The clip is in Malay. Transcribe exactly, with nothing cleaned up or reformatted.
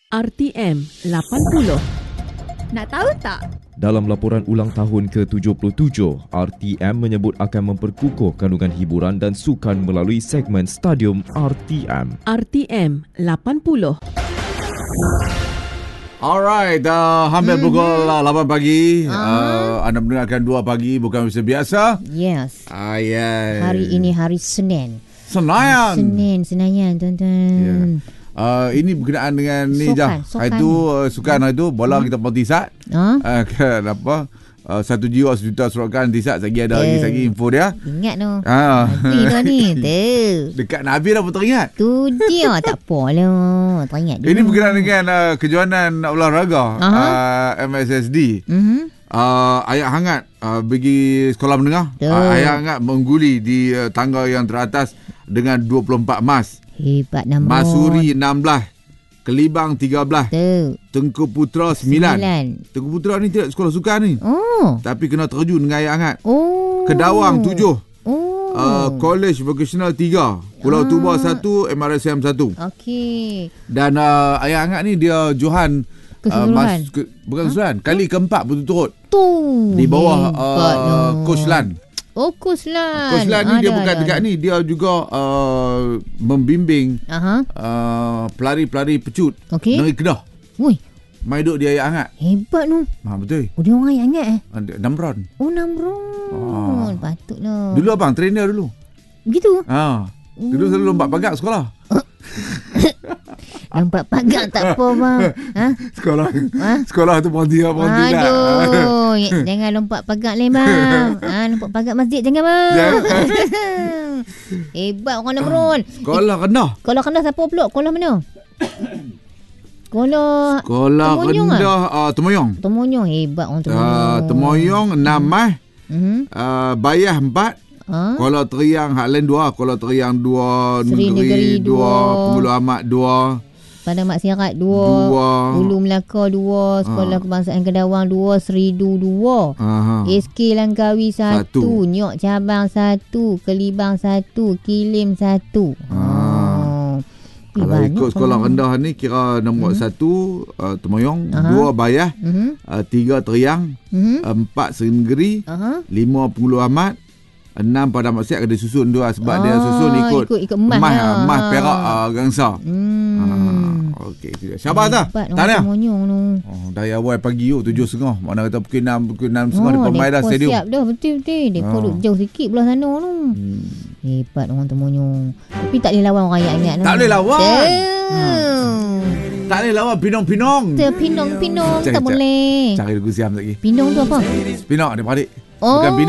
R T M lapan puluh. Nak tahu tak? Dalam laporan ulang tahun ke tujuh puluh tujuh, R T M menyebut akan memperkukuh kandungan hiburan dan sukan melalui segmen Stadium R T M. R T M lapan puluh. Alright, uh, hampir mm-hmm. pukul uh, lapan pagi. Uh-huh. Uh, anda mendengarkan dua pagi, bukan macam biasa. Yes. Ah, yes. Hari ini hari Senin. Senayan. Senin, Senayan, tuan-tuan. Yeah. Uh, ini berkenaan dengan ni Sukan, je. sukan. Itu uh, sukan itu bola hmm. kita pun tisat. Huh? Uh, kan apa? Uh, satu jiwa sejuta serokan tisat. Lagi ada lagi lagi info dia. Ingat tu. Ah. Nanti dah ni. Tu. Dekat nak habis dah pun teringat. Tu dia. Tak apalah. Teringat dulu. Ini berkenaan dengan uh, kejohanan olahraga uh, M S S D. Mm-hmm. Uh, ayat hangat uh, bagi sekolah menengah. Uh, ayat hangat mengguli di uh, tangga yang teratas dengan dua puluh empat emas. Hebat nombor. Masuri enam belas. Kelibang tiga belas. Tu. Tengku Putra sembilan. Sembilan. Tengku Putra ni tidak sekolah sukan ni. Oh. Tapi kena terjun dengan ayat hangat. Oh. Kedawang tujuh. Oh. Uh, College Vocational tiga. Pulau ah. Tuba satu. M R S M satu. Okey. Dan uh, ayat hangat ni dia johan keseluruhan. Uh, mas, ke, bukan keseluruhan. Ha? Kali keempat berturut-turut. Tu. Di bawah uh, Coach Lan. Oh, Coach Lan. Coach Lan ni ada, dia bukan ada, dekat ada. ni. Dia juga uh, membimbing Aha. uh, pelari-pelari pecut Okey. negeri Kedah. Woi. Mai duduk di ayat hangat. Hebat tu. Ha, betul. Oh, dia orang ayat hangat eh? enam round. Oh, enam round. Ah. Patutlah. Dulu abang trainer dulu. Begitu? Ha. Dulu selalu lompat pagat sekolah. Lompat pagat tak apa bang. Ha? Sekolah. Ha? Sekolah tu ponti lah, ponti lah. Aduh, jangan lompat pagat le bang. Ha, lompat pagat masjid jangan bang. Hebat orang Nemrun. Sekolah Kedah. Sekolah Kedah siapa pula? Sekolah mana? Sekolah Sekolah Temoyong Kedah uh, Temoyong. Temoyong hebat orang Temoyong. Uh, Temoyong enam mas. Mhm. Uh, Bayah empat. Ha? Kuala Teriang hak lain dua. Kuala Teriang dua. Seri Negeri dua. Penghulu Ahmad dua. Padang Mak Sirat dua. Dua. Hulu Melaka dua. Sekolah ha. Kebangsaan Kedawang dua. Seridu dua. Aha. S K Langkawi satu. Satu. Nyok Cabang satu. Kelibang satu. Kilim satu. Ah. Oh. Kalau ikut sekolah rendah ni kira nombor hmm. satu uh, Temoyong, Aha. dua Bayah, Mhm. uh, tiga Teriang, Mhm. empat Seri Negeri, Aha. lima Penghulu Ahmad, enam Padang Maksiat kena susun dua sebab Ah, dia susun ikut ikut- ikut emas emas, lah. emas Ah. perak uh, gangsa. Hmm. Ah, okey. Syabas dah. Tahniah. Temoyong tu. Oh, dari awal pagi tu tujuh setengah. Mana kata pukul enam, pukul enam setengah Oh, depan mai dah depa stadium. siap dah betul-betul. Depa Ah. duduk jauh sikit belah sana tu. Hmm. Hebat orang Temoyong. Tapi tak boleh lawan orang ayat-ayat tu. Tak boleh lawan. Hmm. Tak boleh lawan pinong-pinong. Pinong-pinong Cari- tak boleh. Cari lagu siam lagi. Pinong tu apa? Pinong dia beradik. Oh. Bukan pinong.